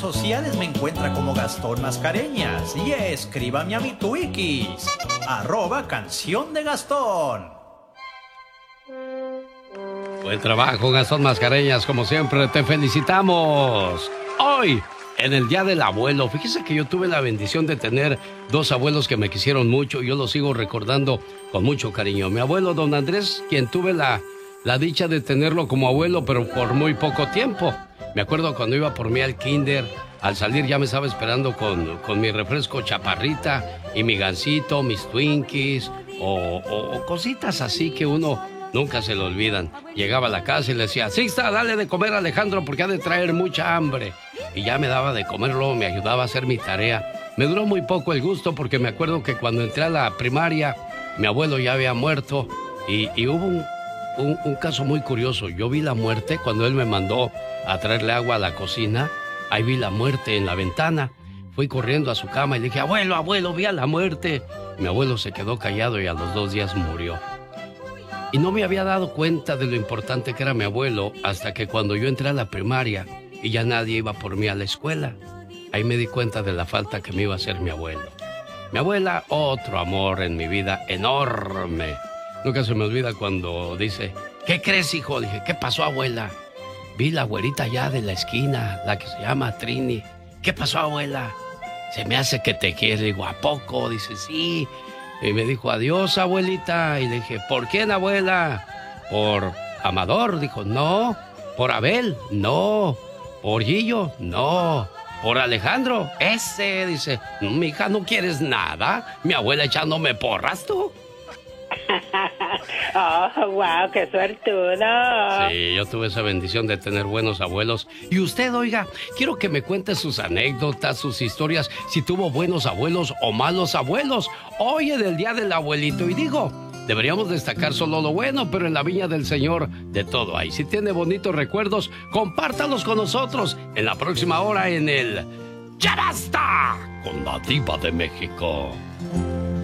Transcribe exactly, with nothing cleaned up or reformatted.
sociales me encuentra como Gastón Mascareñas y escríbame a mi Twikis, arroba Canción de Gastón. Buen trabajo, Gastón Mascareñas, como siempre, te felicitamos. Hoy, en el Día del Abuelo, fíjese que yo tuve la bendición de tener dos abuelos que me quisieron mucho y yo los sigo recordando con mucho cariño. Mi abuelo, don Andrés, quien tuve la, la dicha de tenerlo como abuelo, pero por muy poco tiempo. Me acuerdo cuando iba por mí al kinder, al salir ya me estaba esperando con, con mi refresco chaparrita y mi gansito, mis Twinkies o, o, o cositas así que uno nunca se le olvidan. Llegaba a la casa y le decía, Sixta, dale de comer a Alejandro porque ha de traer mucha hambre. Y ya me daba de comer, luego me ayudaba a hacer mi tarea. Me duró muy poco el gusto porque me acuerdo que cuando entré a la primaria, mi abuelo ya había muerto y, y hubo un, un, un caso muy curioso. Yo vi la muerte cuando él me mandó a traerle agua a la cocina. Ahí vi la muerte en la ventana. Fui corriendo a su cama y le dije, abuelo, abuelo, vi a la muerte. Mi abuelo se quedó callado y a los dos días murió. Y no me había dado cuenta de lo importante que era mi abuelo hasta que cuando yo entré a la primaria y ya nadie iba por mí a la escuela, ahí me di cuenta de la falta que me iba a hacer mi abuelo. Mi abuela, otro amor en mi vida enorme. Nunca se me olvida cuando dice, ¿qué crees, hijo? Dije, ¿qué pasó, abuela? Vi la güerita allá de la esquina, la que se llama Trini. ¿Qué pasó, abuela? Se me hace que te quiere. Digo, ¿a poco? Dice, sí. Y me dijo, adiós, abuelita. Y le dije, ¿por quién, abuela? ¿Por Amador? Dijo, no. ¿Por Abel? No. ¿Por Guillo? No. ¿Por Alejandro? Ese. Dice, no, mija, ¿no quieres nada? Mi abuela echándome porras, ¿tú? Oh, wow, qué suertudo. Sí, yo tuve esa bendición de tener buenos abuelos. Y usted, oiga, quiero que me cuente sus anécdotas, sus historias, si tuvo buenos abuelos o malos abuelos. Hoy en el Día del Abuelito, y digo, deberíamos destacar solo lo bueno, pero en la viña del Señor de todo hay. Si tiene bonitos recuerdos, compártalos con nosotros en la próxima hora en el ¡Ya basta! Con la Diva de México.